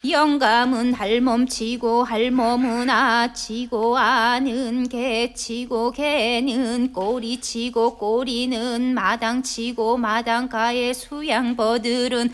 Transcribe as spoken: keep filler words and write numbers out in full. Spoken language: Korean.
영감은 할멈 치고 할멈은 아 치고 아는 개 치고 개는 꼬리 치고 꼬리는 마당 치고 마당가에 수양버들은